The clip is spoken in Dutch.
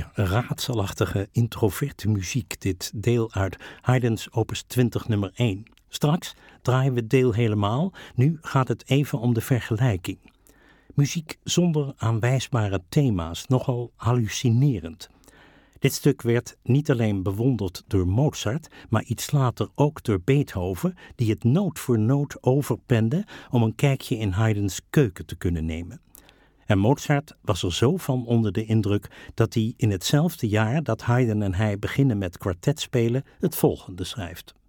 Ja, raadselachtige, introverte muziek, dit deel uit Haydn's opus 20 nummer 1. Straks draaien we het deel helemaal, nu gaat het even om de vergelijking. Muziek zonder aanwijsbare thema's, nogal hallucinerend. Dit stuk werd niet alleen bewonderd door Mozart, maar iets later ook door Beethoven, die het noot voor noot overpende om een kijkje in Haydn's keuken te kunnen nemen. En Mozart was er zo van onder de indruk dat hij in hetzelfde jaar dat Haydn en hij beginnen met kwartetspelen het volgende schrijft.